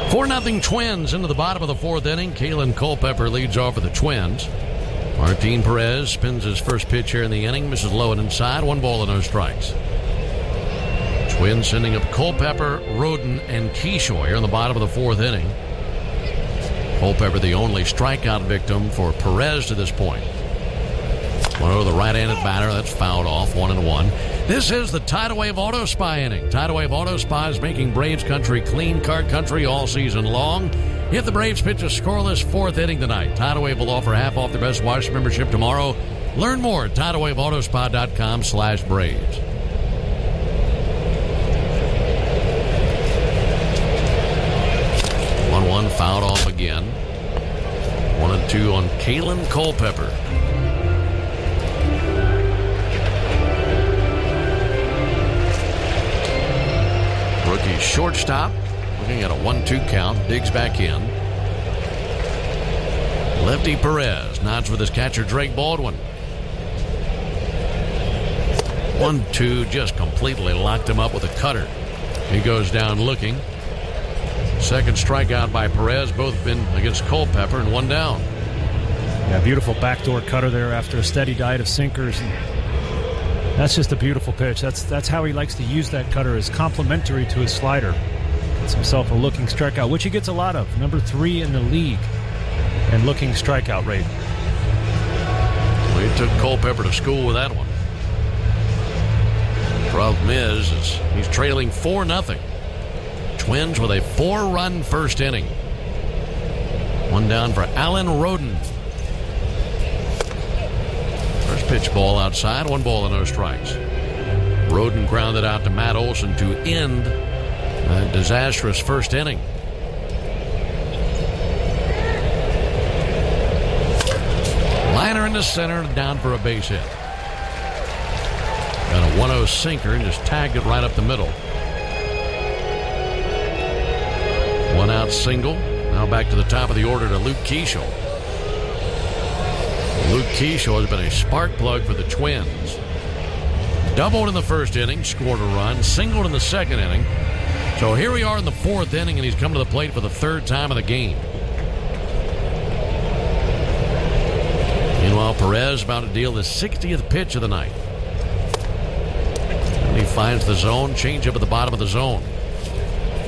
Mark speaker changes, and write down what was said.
Speaker 1: 4-0 Twins into the bottom of the fourth inning. Kalen Culpepper leads off for the Twins. Martin Perez spins his first pitch here in the inning. Misses low and inside. 1 ball and no strikes. Twins sending up Culpepper, Roden, and Keyshaw here in the bottom of the fourth inning. Culpepper the only strikeout victim for Perez to this point. 1-0 the right-handed batter. That's fouled off. 1-1. This is the Tidal Wave Auto Spa inning. Tidal Wave Auto Spa is making Braves country clean car country all season long. If the Braves pitch a scoreless fourth inning tonight, Tidal Wave will offer half off their best wash membership tomorrow. Learn more at TidalWaveAutospa.com/Braves. 1-1 fouled off again. 1-2 on Kalen Culpepper. Rookie shortstop looking at a 1-2 count. Digs back in. Lefty Perez nods with his catcher Drake Baldwin. 1-2 just completely locked him up with a cutter. He goes down looking. Second strikeout by Perez. Both been against Culpepper and 1 down.
Speaker 2: Yeah, beautiful backdoor cutter there after a steady diet of sinkers. And that's just a beautiful pitch. That's how he likes to use that cutter, as complementary to his slider. Gets himself a looking strikeout, which he gets a lot of. Number 3 in the league and looking strikeout rate.
Speaker 1: Well, he took Culpepper to school with that one. Problem is he's trailing 4-0. Twins with a 4-run first inning. 1 down for Alan Roden. First pitch ball outside. 1 ball and no strikes. Roden grounded out to Matt Olson to end a disastrous first inning. Liner into center, down for a base hit. Got a 1-0 sinker and just tagged it right up the middle. 1 out single. Now back to the top of the order to Luke Keyshaw. Luke Keyshaw has been a spark plug for the Twins. Doubled in the first inning, scored a run, singled in the second inning. So here we are in the fourth inning, and he's come to the plate for the third time of the game. Meanwhile, Perez about to deal the 60th pitch of the night. And he finds the zone, changeup at the bottom of the zone.